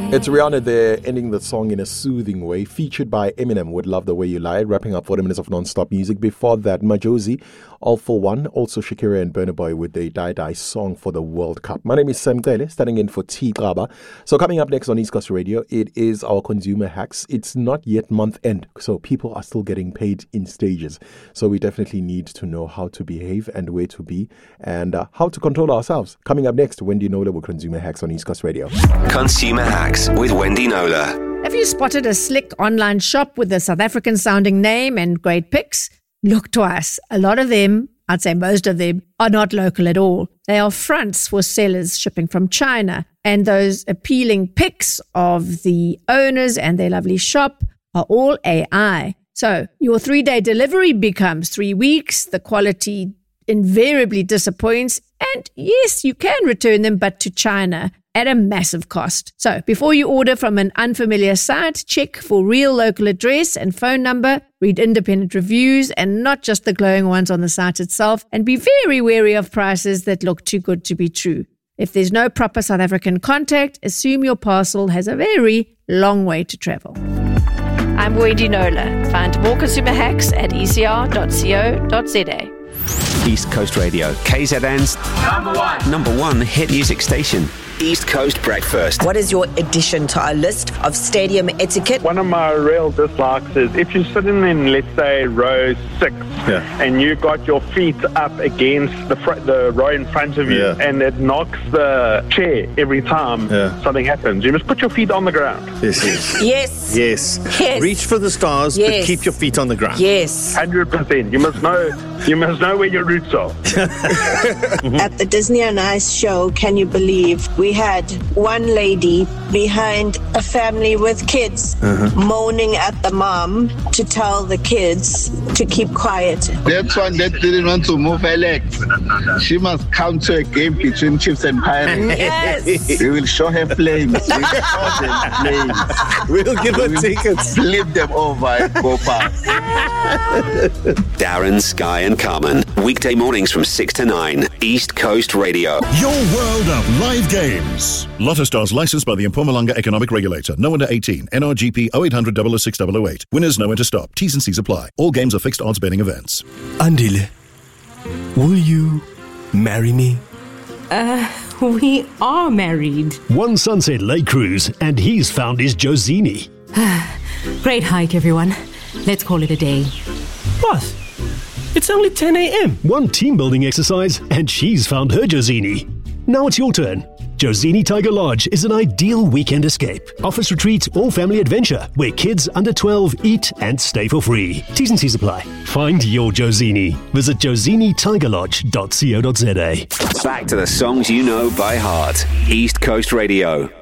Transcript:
It's Rihanna there, ending the song in a soothing way, featured by Eminem with Love the Way You Lie, wrapping up 40 minutes of non-stop music. Before that, Majozi, All for One, also Shakira and Burna Boy with the Die Die song for the World Cup. My name is Sam Tele, standing in for T. Graba. So coming up next on East Coast Radio, it is our consumer hacks. It's not yet month end, so people are still getting paid in stages. So we definitely need to know how to behave and where to be and how to control ourselves. Coming up next, Wendy Nola with Consumer Hacks on East Coast Radio. Consumer Hacks with Wendy Nola. Have you spotted a slick online shop with a South African sounding name and great pics? Look twice. A lot of them, I'd say most of them, are not local at all. They are fronts for sellers shipping from China. And those appealing pics of the owners and their lovely shop are all AI. So your 3-day delivery becomes 3 weeks. The quality invariably disappoints. And yes, you can return them, but to China at a massive cost. So before you order from an unfamiliar site, check for real local address and phone number, read independent reviews and not just the glowing ones on the site itself, and be very wary of prices that look too good to be true. If there's no proper South African contact, assume your parcel has a very long way to travel. I'm Wendy Nola. Find more consumer hacks at ecr.co.za. East Coast Radio, KZN's number one hit music station. East Coast Breakfast. What is your addition to our list of stadium etiquette? One of my real dislikes is if you're sitting in, let's say, row 6, and you got your feet up against the row in front of you, and it knocks the chair every time something happens. You must put your feet on the ground. Yes. Reach for the stars, but keep your feet on the ground. 100%. You must know where your roots are. At the Disney on Ice show, can you believe, we had one lady behind a family with kids moaning at the mom to tell the kids to keep quiet. That one that didn't want to move her legs. She must come to a game between Chiefs and Pirates. Yes. We will show her flames. We'll give her tickets. Flip them over and go past. Darren, Sky and Carmen. Weekday mornings from 6 to 9. East Coast Radio. Your world of live games. Lotto Stars licensed by the Mpumalanga Economic Regulator. No under 18. NRGP 0800 006 008. Winners know when to stop. T's and C's apply. All games are fixed odds betting events. Andile, will you marry me? We are married. One Sunset Lake cruise, and he's found his Josini. Great hike, everyone. Let's call it a day. What? It's only 10 a.m. One team building exercise, and she's found her Josini. Now it's your turn. Josini Tiger Lodge is an ideal weekend escape. Office retreat or family adventure where kids under 12 eat and stay for free. T's and C's apply. Find your Josini. Visit josinitigerlodge.co.za. Back to the songs you know by heart. East Coast Radio.